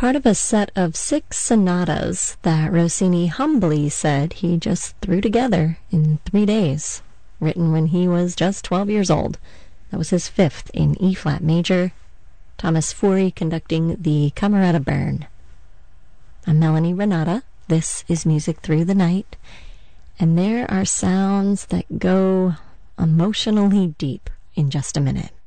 part of a set of 6 sonatas that Rossini humbly said he just threw together in 3 days, written when he was just 12 years old. That was his 5th in E-flat major. Thomas Fury conducting the Camerata Bern. I'm Melanie Renata. This is Music Through the Night, and there are sounds that go emotionally deep in just a minute.